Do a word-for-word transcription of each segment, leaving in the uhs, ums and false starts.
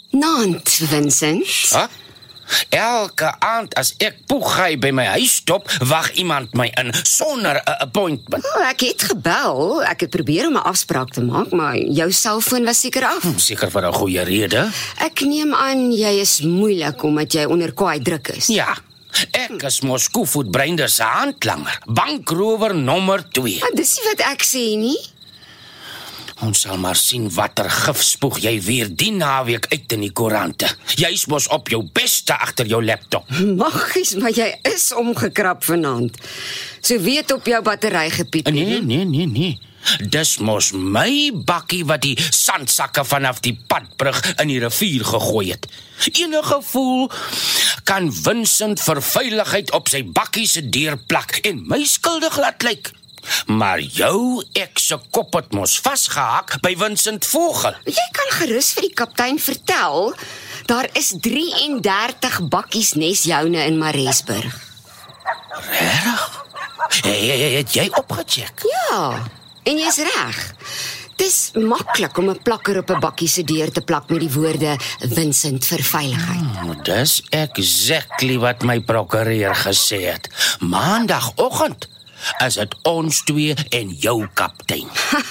Naand, Vincent. Huh? Elke aand as ek poegai by my huis stop, wag iemand my in sonder 'n appointment. Oh, ek het gebel. Ek het probeer om 'n afspraak te maak, maar jou selfoon was seker af. Hm, seker vir 'n goeie rede. Ek neem aan jy is moeilik omdat jy onder kwaai druk is. Ja, ek is mos Koevoetbreinder se handlanger. Bankrower nommer twee. Maar dis nie wat ek sê nie. Ons sal maar sien watter gif spoeg jy weer die naweek uit in die koerante. Jy's mos op jou beste agter jou laptop. Maggies, maar jy is omgekrap vanaand. So weet op jou battery gepiep. Nee, nee, nee, nee. Dis mos my bakkie wat die sandsakke vanaf die padbrug in die rivier gegooi het. Enige gevoel kan Vincent vir veiligheid op sy bakkie se deur plak en my skuldig laat lyk. Maar jou ek se kop het mos vasgehak by Vincent Vogel. Jy kan gerus vir die kaptein vertel, daar is drieëndertig bakkies nesjoune in Maresburg. Regtig? Hey, het jy opgecheck? Ja, en jy's reg. Dis maklik om 'n plakker op 'n bakkie se deur te plak met die woorde Vincent vir veiligheid. Hmm, dis exactly wat my prokureur gesê het. Maandagoggend is dit ons twee en jou kaptein.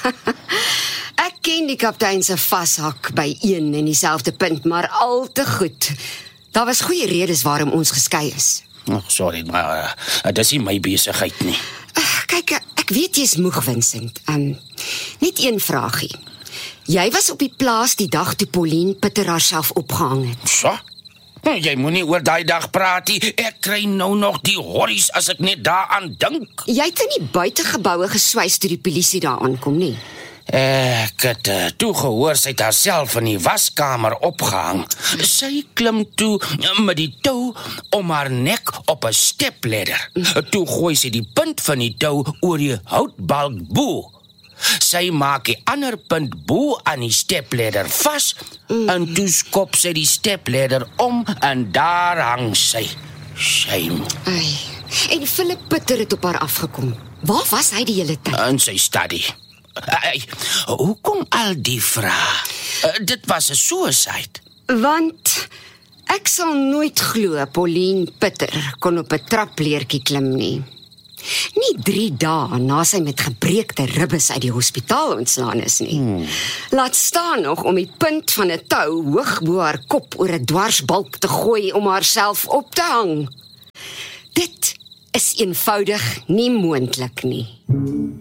Ek ken die kaptein se vashak by een en dieselfde punt, maar al te goed. Daar was goeie redes waarom ons geskei is. Oh, sorry, maar uh, dis nie my besigheid nie. Uh, kyk, ek weet jy's moeg, Vincent. Um, net een vraagie. Jy was op die plaas die dag toe Pauline Pitter haarself opgehang het. So? Jy moenie oor daai dag praat nie. Ek kry nou nog die horries as ek net daaraan dink. Jy het in die buitegeboue geswys toe die polisie daar aankom, nie? Ek het uh, toe gehoor sy het haarself in die waskamer opgehang. Sy klim toe met die tou om haar nek op 'n stepladder. Toe gooi sy die punt van die tou oor die houtbalk bo. Sy maak die ander punt bo aan die stepladder vas mm. en toe skop sy die stepladder om en daar hang sy. Shame. Ai. En Philip Pitter het op haar afgekom. Waar was hy die hele tyd? In sy studie. Ai, hoekom al die vrae? Uh, dit was 'n suicide. Want ek sal nooit glo Pauline Pitter kon op 'n trapleertjie klim nie. Nie drie dae na sy met gebreekte ribbes uit die hospitaal ontslaan is nie. Hmm. Laat staan nog om die punt van 'n tou hoog bo haar kop oor 'n dwarsbalk te gooi om haarself op te hang. Dit is eenvoudig nie moontlik nie.